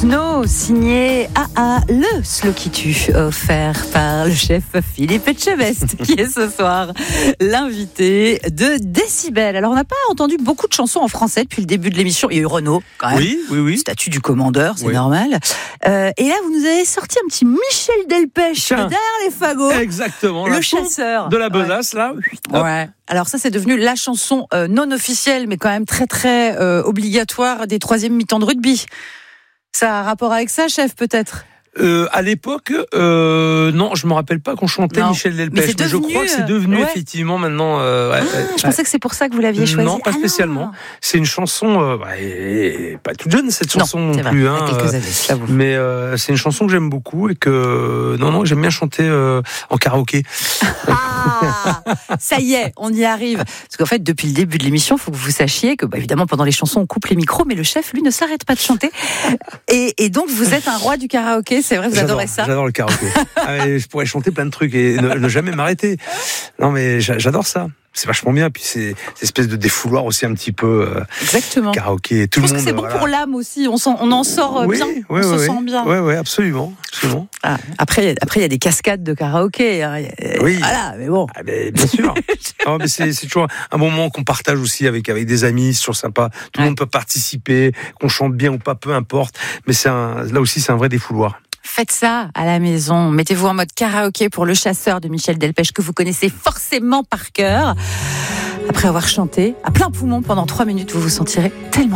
Snow, signé AA, le slow qui tue, offert par le chef Philippe Etchebest, qui est ce soir l'invité de Décibel. Alors, on n'a pas entendu beaucoup de chansons en français depuis le début de l'émission. Il y a eu Renaud, quand même. Oui. Statut du commandeur, c'est normal. Et là, vous nous avez sorti un petit Michel Delpech derrière les fagots. Exactement. Le chasseur. De la besace, là. Ouais. Alors ça, c'est devenu la chanson non officielle, mais quand même très, très obligatoire des troisième mi-temps de rugby. Ça a un rapport avec ça, chef, peut-être ? À l'époque, non, je me rappelle pas qu'on chantait Michel Delpech, mais je crois que c'est devenu effectivement maintenant. Je pensais que c'est pour ça que vous l'aviez choisi. Non, pas spécialement. C'est une chanson, pas toute jeune cette chanson non plus. Il y a quelques années, j'avoue. Mais c'est une chanson que j'aime beaucoup et que j'aime bien chanter en karaoké. Ça y est, on y arrive. Parce qu'en fait, depuis le début de l'émission, il faut que vous sachiez que, évidemment, pendant les chansons, on coupe les micros, mais le chef, lui, ne s'arrête pas de chanter. Et donc, vous êtes un roi du karaoké. C'est vrai, vous adorez ça. J'adore le karaoké. Je pourrais chanter plein de trucs et ne jamais m'arrêter. Non, mais j'adore ça. C'est vachement bien. Puis c'est une espèce de défouloir aussi un petit peu. Exactement. Karaoké. Tout le monde. Je pense que c'est bon pour l'âme aussi. On en sort bien. On se sent bien. Oui, absolument. Après, il y a des cascades de karaoké. Hein. Oui. Voilà, mais bon. Bien sûr. Non, mais c'est toujours un bon moment qu'on partage aussi avec des amis. C'est toujours sympa. Tout le monde peut participer, qu'on chante bien ou pas, peu importe. Mais là aussi, c'est un vrai défouloir. Faites ça à la maison. Mettez-vous en mode karaoké pour Le Chasseur de Michel Delpech, que vous connaissez forcément par cœur. Après avoir chanté à plein poumon pendant 3 minutes, vous vous sentirez tellement